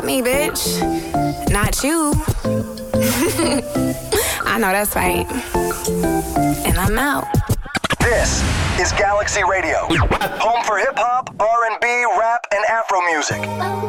Not me, bitch. Not you. I know that's right. And I'm out. This is Galaxy Radio, home for hip-hop, R&B, rap, and Afro music.